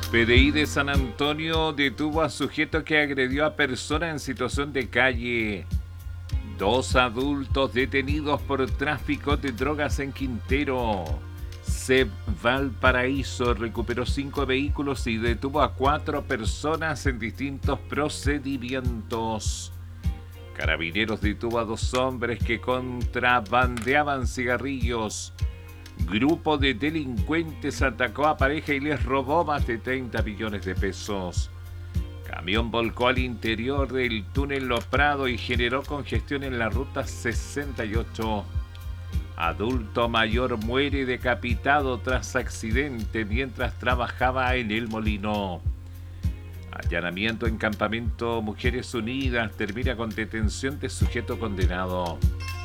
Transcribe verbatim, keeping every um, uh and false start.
P D I de San Antonio detuvo a sujeto que agredió a persona en situación de calle. Dos adultos detenidos por tráfico de drogas en Quintero. C E P Valparaíso recuperó cinco vehículos y detuvo a cuatro personas en distintos procedimientos. Carabineros detuvo a dos hombres que contrabandeaban cigarrillos. Grupo de delincuentes atacó a pareja y les robó más de treinta millones de pesos. Camión volcó al interior del túnel Los Prados y generó congestión en la ruta sesenta y ocho. Adulto mayor muere decapitado tras accidente mientras trabajaba en el molino. Allanamiento en campamento Mujeres Unidas termina con detención de sujeto condenado.